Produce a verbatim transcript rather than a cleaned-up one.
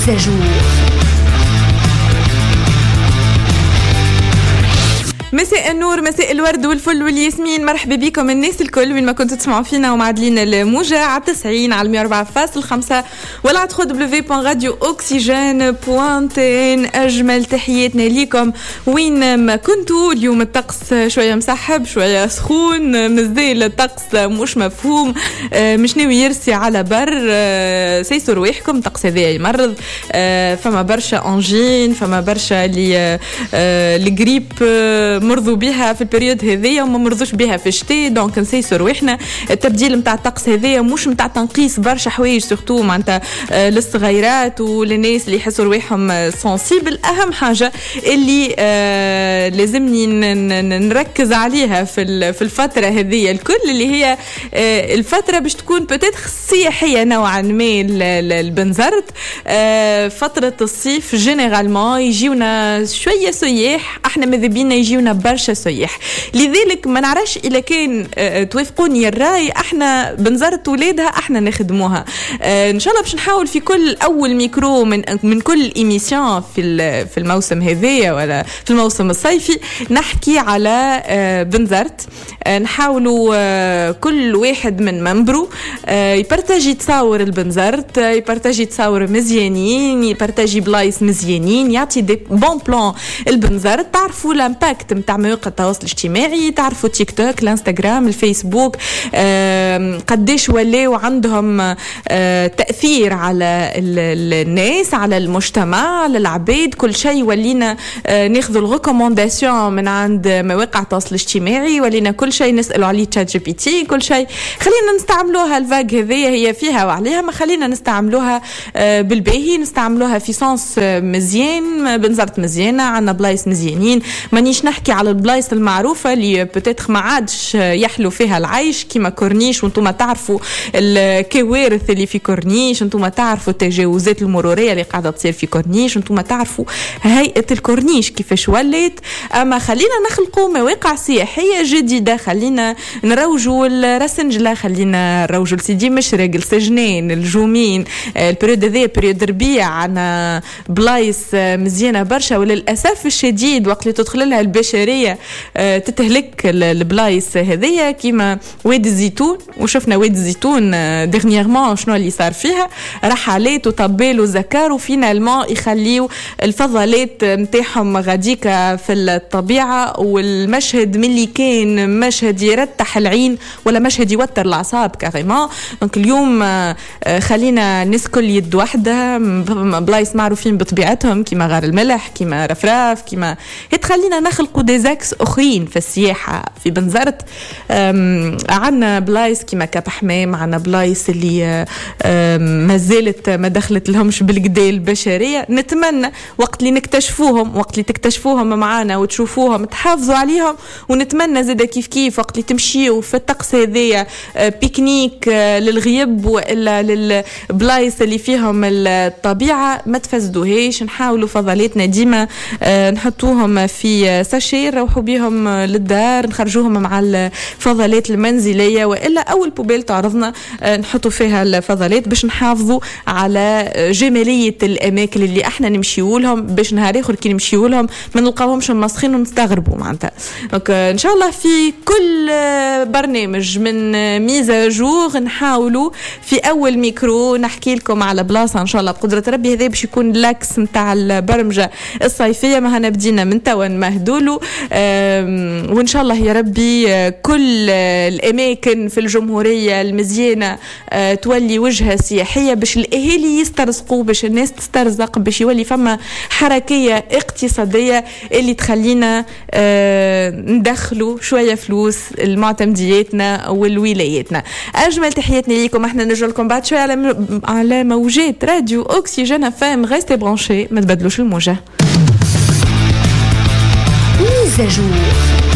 mise à jour. مساء النور، مساء الورد والفل والياسمين، مرحبا بكم الناس الكل وين ما كنتوا تسمعوا فينا ومعدلين الموجة على تسعين على مية وأربعة فاصلة خمسة ولا على دبليو دبليو دبليو دوت راديو أوكسيجين دوت إن. أجمل تحياتنا ليكم وين ما كنتوا. اليوم الطقس شوية مسحب شوية سخون، مازال الطقس مش مفهوم، مش ناوي يرسي على بر، سيسوا رواحكم. الطقس هذا يمرض، فما برشا أنجين، فما برشا اللي الجريب مرضوا بها في البريود هذية وما مرضوش بها في الشتاء. دونك نسيسوا رواحنا. التبديل متاع الطقس هذية مش متاع تنقيس برشا حوايج، سورتو معناتها للصغيرات وللناس اللي يحسوا رواحهم سنسيبل. أهم حاجة اللي آه لازمني نركز عليها في في الفترة هذية الكل، اللي هي آه الفترة باش تكون بتاتخ سياحية نوعا ما البنزرت. آه فترة الصيف جينيرالمون يجيونا شوية سياح، احنا ماذا بينا يجيونا برشا سياح، لذلك ما نعرفش إلا كان اه توافقوني الرأي احنا بنزرت ولادها احنا نخدموها. اه ان شاء الله باش نحاول في كل اول ميكرو من من كل ايميسيون في في الموسم هذايا ولا في الموسم الصيفي نحكي على اه بنزرت. اه نحاولوا اه كل واحد من منبرو اه يبارتاجي تصاور البنزرت، اه يبارتاجي تصاور مزيانين، يبارتاجي بلايص مزيانين، يعطي دي بون بلان البنزرت. تعرفوا الامباكت متاع مواقع التواصل الاجتماعي، تعرفوا تيك توك، الانستغرام، الفيسبوك، قديش ولاو عندهم تأثير على الناس، على المجتمع، على العباد. كل شيء ولينا ناخذ الريكومونداسيون من عند مواقع التواصل الاجتماعي، ولينا كل شيء نسألوا عليه تشات جي بي تي. كل شيء خلينا نستعملوها الفاج هذية هي فيها وعليها، ما خلينا نستعملوها بالباهي، نستعملوها في سانس مزيان. بنزرت مزيانة، عنا بلايص مزيانين. مانيش نحكي على البلايص المعروفة اللي بتاتخ ما عادش يحلو فيها العيش كيما كورنيش، وانتم تعرفوا الكوارث اللي في كورنيش، انتم تعرفوا التجاوزات المرورية اللي قاعدة تصير في كورنيش، انتم تعرفوا هيئة الكورنيش كيفاش ولات. اما خلينا نخلقوا مواقع سياحية جديدة، خلينا نروجوا الرسنجلة، خلينا نروجوا لسيدي مشرق، السجنين، الجومين. البريود هذا بريود ربيع، عنا بلايص مزيانة برشا، وللأسف الشديد وقت اللي تدخل لها البشرية تتهلك البلايص هذية كيما وادي الزيتون. وشفنا وادي الزيتون ديرنييرمون شنو اللي صار فيها، رحلات وطبال وزكار، وفينالمون يخليوا الفضلات متاعهم غاديكا في الطبيعة. والمشهد ملي كان مشهد يرتح العين ولا مشهد يوتر الأعصاب كاريمون. دونك اليوم خلينا الناس كل يد واحدة، بلايص معروفين بطبيعتهم كيما غار الملح، كيما رفراف، كيما هتخلينا نخلقوا ديزاكس أخرين في السياحة في بنزرت. عنا بلايص كيما كاب حمام، عنا بلايص اللي ما زالت ما دخلت لهمش بالقداء البشرية. نتمنى وقت اللي نكتشفوهم، وقت اللي تكتشفوهم معانا وتشوفوهم تحافظوا عليهم. ونتمنى زيدا كيف كيف وقت اللي تمشيوا في الطقس هذايا بيكنيك للغيب وإلا للبلايص اللي فيهم الطبيعة ما تفسدوهاش. نحاولوا فضلاتنا ديما نحطوهم في ساشي نروحوا بيهم للدار، نخرجوهم مع الفضلات المنزلية، وإلا أول بوبيل تعرضنا نحطوا فيها الفضلات باش نحافظوا على جمالية الأماكن اللي احنا نمشيو لهم، باش نهار آخر كي نمشيو لهم ما نلقاوهمش مسخين ونستغربوا معناتها. دونك إن شاء الله في كل برنامج من ميزة جور نحاولوا في أول ميكرو نحكي لكم على بلاصة إن شاء الله بقدرة ربي. هذا باش يكون لاكس متاع البرمجة الصيفية، ما هنا بدينا من توا نمهدولو. وإن شاء الله يا ربي كل الأماكن في الجمهورية المزيانة تولي وجهة سياحية باش الأهالي يسترزقوا، باش الناس تسترزق، باش يولي فما حركية اقتصادية اللي تخلينا ندخلوا شوية فلوس المعتمدياتنا والولاياتنا. أجمل تحياتنا ليكم، احنا نرجع لكم بعد شوية على على موجات راديو أوكسيجين فام. غيستي برانشي، ما تبدلوش الموجة. mise à jour.